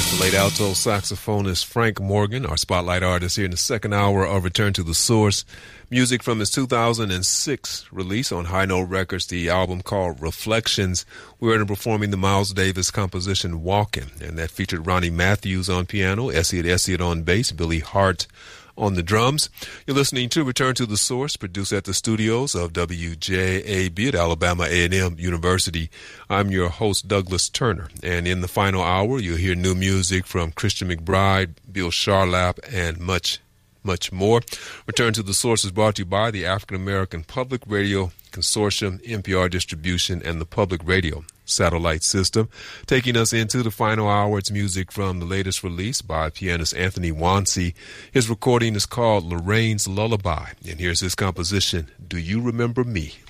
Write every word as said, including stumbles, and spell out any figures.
The late alto saxophonist Frank Morgan, our spotlight artist here in the second hour of Return to the Source. Music from his two thousand six release on High Note Records, the album called Reflections. We were performing the Miles Davis composition Walkin', and that featured Ronnie Matthews on piano, Esliot Esliot on bass, Billy Hart on the drums. You're listening to Return to the Source, produced at the studios of W J A B at Alabama A and M University. I'm your host, Douglas Turner, and in the final hour, you'll hear new music from Christian McBride, Bill Charlap, and much, much more. Return to the Source is brought to you by the African American Public Radio Consortium, N P R Distribution, and the Public Radio Satellite System. Taking us into the final hour, it's music from the latest release by pianist Anthony Wansi. His recording is called Lorraine's Lullaby, and here's his composition, Do You Remember Me?